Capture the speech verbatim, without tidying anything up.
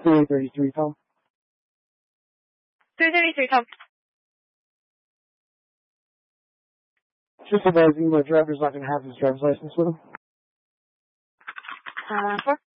three thirty-three, Tom. three thirty-three, Tom. Just advising the driver's not going to have his driver's license with him. Uh, four.